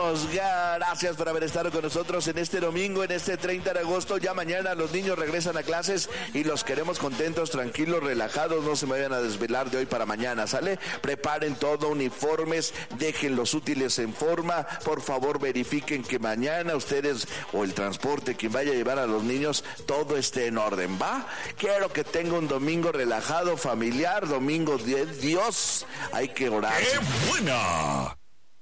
niños. Gracias por haber estado con nosotros en este domingo, en este 30 de agosto. Ya mañana los niños regresan a clases y los queremos contentos, tranquilos, relajados. No se me vayan a desvelar de hoy para mañana, ¿sale? Preparen todo, uniformes, dejen los útiles en forma. Por favor, verifiquen que mañana ustedes o el transporte, quien vaya a llevar a los niños, todo esté en orden, ¿va? Quiero que tenga un domingo relajado, familiar, domingo de Dios. Hay que orar. ¡Qué buena!